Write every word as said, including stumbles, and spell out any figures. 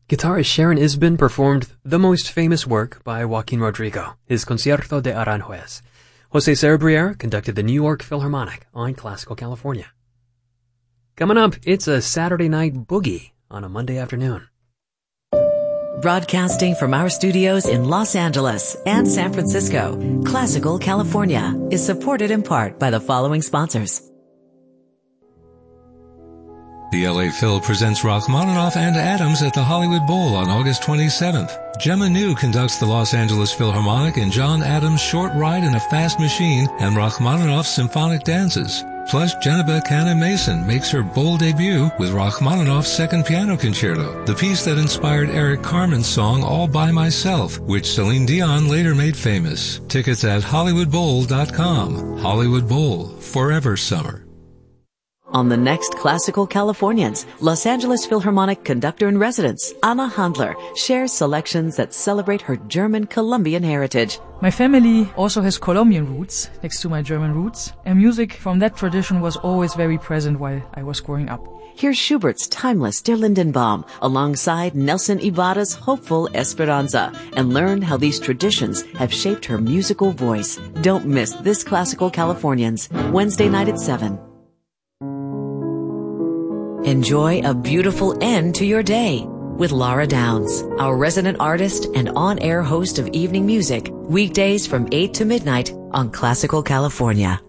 Guitarist Sharon Isbin performed the most famous work by Joaquin Rodrigo, his Concierto de Aranjuez. Jose Cerebriere conducted the New York Philharmonic on Classical California. Coming up, it's a Saturday night boogie on a Monday afternoon. Broadcasting from our studios in Los Angeles and San Francisco, Classical California is supported in part by the following sponsors. The L A Phil presents Rachmaninoff and Adams at the Hollywood Bowl on August twenty-seventh. Gemma New conducts the Los Angeles Philharmonic in John Adams' Short Ride in a Fast Machine and Rachmaninoff's Symphonic Dances. Plus, Jennifer Canna Mason makes her bowl debut with Rachmaninoff's Second Piano Concerto, the piece that inspired Eric Carmen's song All By Myself, which Celine Dion later made famous. Tickets at hollywood bowl dot com. Hollywood Bowl, forever summer. On the next Classical Californians, Los Angeles Philharmonic conductor-in-residence Anna Handler shares selections that celebrate her German-Colombian heritage. My family also has Colombian roots, next to my German roots, and music from that tradition was always very present while I was growing up. Here's Schubert's timeless Der Lindenbaum alongside Nelson Ibarra's hopeful Esperanza, and learn how these traditions have shaped her musical voice. Don't miss this Classical Californians, Wednesday night at seven. Enjoy a beautiful end to your day with Laura Downs, our resident artist and on-air host of evening music, weekdays from eight to midnight on Classical California.